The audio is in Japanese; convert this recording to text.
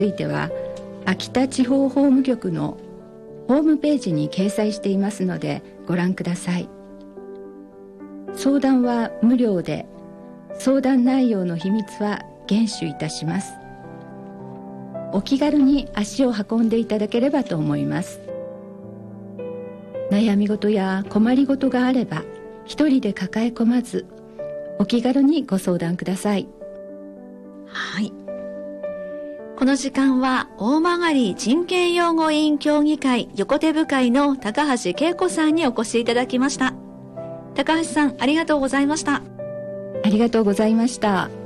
ついては秋田地方法務局のホームページに掲載していますのでご覧ください。相談は無料で、相談内容の秘密は厳守いたします。お気軽に足を運んでいただければと思います。悩み事や困り事があれば一人で抱え込まず、お気軽にご相談ください。 はい。この時間は大曲人権擁護委員協議会横手部会の高橋恵子さんにお越しいただきました。高橋さん、ありがとうございました。 ありがとうございました。